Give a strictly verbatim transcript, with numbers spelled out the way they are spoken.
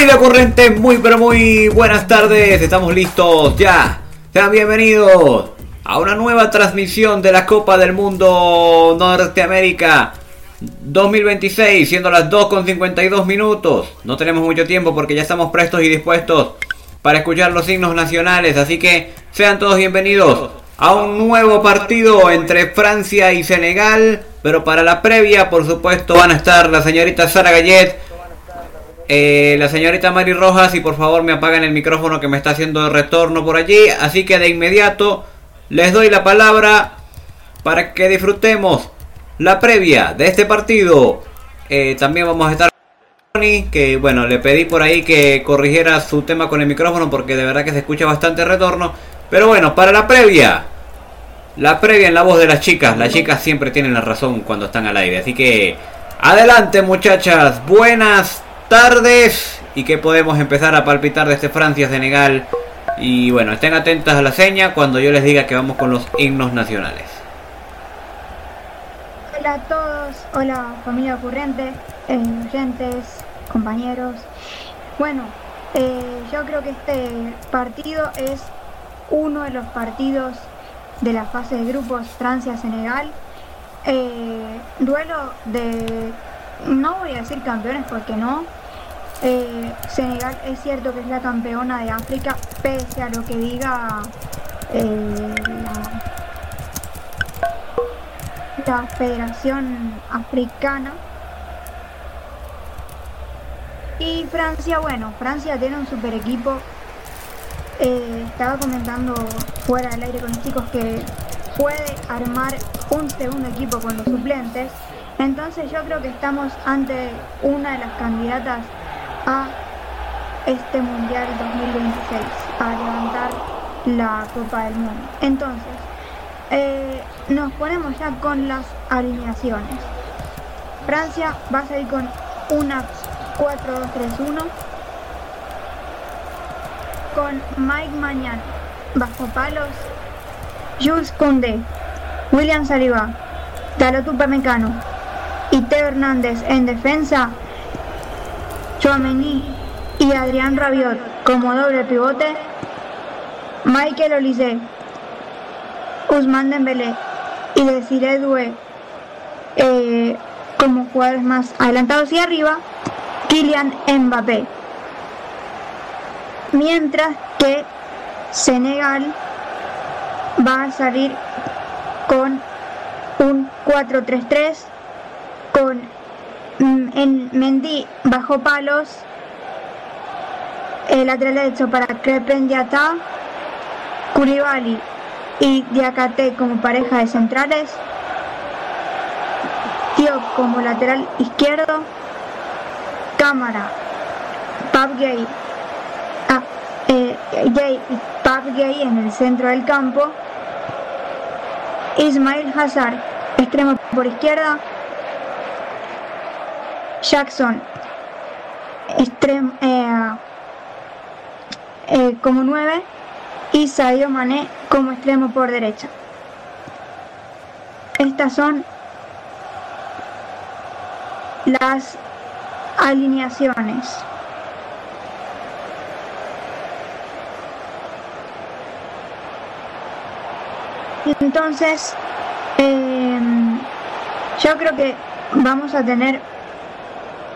Familia Corriente, muy pero muy buenas tardes, estamos listos ya. Sean bienvenidos a una nueva transmisión de la Copa del Mundo Norteamérica dos mil veintiséis, siendo las dos con cincuenta y dos minutos. No tenemos mucho tiempo porque ya estamos prestos y dispuestos para escuchar los himnos nacionales, así que sean todos bienvenidos a un nuevo partido entre Francia y Senegal. Pero para la previa, por supuesto, van a estar la señorita Sara Gallet, eh, la señorita Mari Rojas, y por favor me apagan el micrófono que me está haciendo retorno por allí. Así que de inmediato les doy la palabra para que disfrutemos la previa de este partido. Eh, también vamos a estar con Tony, que bueno, le pedí por ahí que corrigiera su tema con el micrófono porque de verdad que se escucha bastante retorno. Pero bueno, para la previa, la previa en la voz de las chicas. Las chicas siempre tienen la razón cuando están al aire. Así que adelante, muchachas, buenas tardes. Y que podemos empezar a palpitar de este Francia-Senegal. Y bueno, estén atentas a la seña cuando yo les diga que vamos con los himnos nacionales. Hola a todos, hola familia ocurrente, eh, oyentes, compañeros. Bueno, eh, yo creo que este partido es uno de los partidos de la fase de grupos Francia-Senegal. Eh, duelo de, no voy a decir campeones porque no. Eh, Senegal es cierto que es la campeona de África, pese a lo que diga eh, la, la Federación Africana. Y Francia, bueno, Francia tiene un super equipo. Eh, estaba comentando fuera del aire con los chicos que puede armar un segundo equipo con los suplentes. Entonces yo creo que estamos ante una de las candidatas a este Mundial dos mil veintiséis, a levantar la Copa del Mundo. Entonces, eh, nos ponemos ya con las alineaciones. Francia va a salir con una cuatro dos tres uno. Con Mike Maignan bajo palos, Jules Koundé, William Saliba, Dalot Upamecano y Teo Hernández en defensa, Tchouaméni y Adrien Rabiot como doble pivote, Michael Olise, Ousmane Dembélé y Desiré Doué eh, como jugadores más adelantados, y arriba Kylian Mbappé. Mientras que Senegal va a salir con un cuatro tres tres con en Mendy bajo palos, el lateral derecho para Crépin Diatta, Koulibaly y Diakité como pareja de centrales, Diop como lateral izquierdo, Cámara, Pape Gueye Eh, Gay y Pape Gueye en el centro del campo, Ismail Hazard extremo por izquierda, Jackson extremo, eh, eh, como nueve y Sadio Mané como extremo por derecha. Estas son las alineaciones. Entonces, eh, yo creo que vamos a tener